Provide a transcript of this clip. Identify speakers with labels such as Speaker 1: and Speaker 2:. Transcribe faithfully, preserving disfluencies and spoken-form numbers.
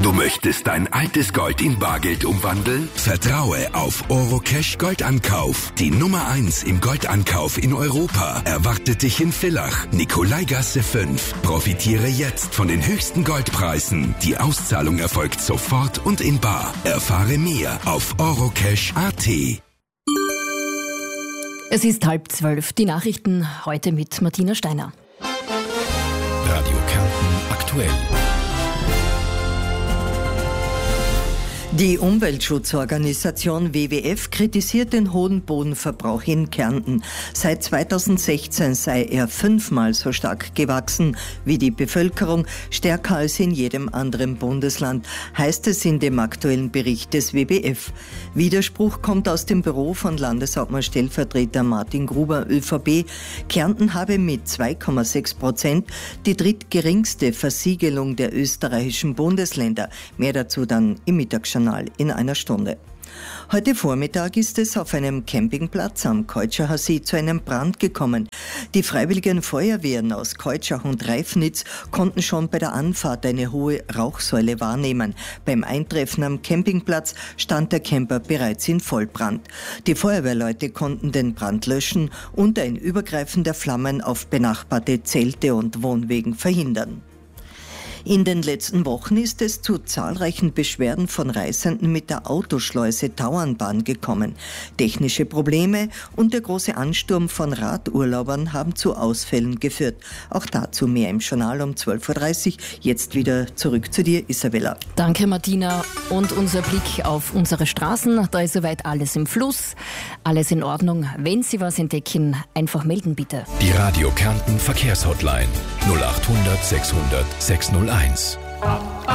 Speaker 1: Du möchtest dein altes Gold in Bargeld umwandeln? Vertraue auf Orocash Goldankauf. Die Nummer eins im Goldankauf in Europa erwartet dich in Villach, Nikolaigasse fünf. Profitiere jetzt von den höchsten Goldpreisen. Die Auszahlung erfolgt sofort und in bar. Erfahre mehr auf orocash punkt at.
Speaker 2: Es ist halb zwölf. Die Nachrichten heute mit Martina Steiner.
Speaker 3: Radio Kärnten aktuell.
Speaker 4: Die Umweltschutzorganisation W W F kritisiert den hohen Bodenverbrauch in Kärnten. Seit zweitausendsechzehn sei er fünfmal so stark gewachsen wie die Bevölkerung, stärker als in jedem anderen Bundesland, heißt es in dem aktuellen Bericht des W W F. Widerspruch kommt aus dem Büro von Landeshauptmann-Stellvertreter Martin Gruber, ÖVP. Kärnten habe mit zwei Komma sechs Prozent die drittgeringste Versiegelung der österreichischen Bundesländer. Mehr dazu dann im Mittagsjournal in einer Stunde. Heute Vormittag ist es auf einem Campingplatz am Keutschach See zu einem Brand gekommen. Die freiwilligen Feuerwehren aus Keutschach und Reifnitz konnten schon bei der Anfahrt eine hohe Rauchsäule wahrnehmen. Beim Eintreffen am Campingplatz stand der Camper bereits in Vollbrand. Die Feuerwehrleute konnten den Brand löschen und ein Übergreifen der Flammen auf benachbarte Zelte und Wohnwegen verhindern. In den letzten Wochen ist es zu zahlreichen Beschwerden von Reisenden mit der Autoschleuse Tauernbahn gekommen. Technische Probleme und der große Ansturm von Radurlaubern haben zu Ausfällen geführt. Auch dazu mehr im Journal um zwölf Uhr dreißig. Jetzt wieder zurück zu dir, Isabella.
Speaker 2: Danke, Martina. Und unser Blick auf unsere Straßen. Da ist soweit alles im Fluss, alles in Ordnung. Wenn Sie was entdecken, einfach melden bitte.
Speaker 3: Die Radio Kärnten Verkehrshotline null acht hundert sechshundert sechshunderteins.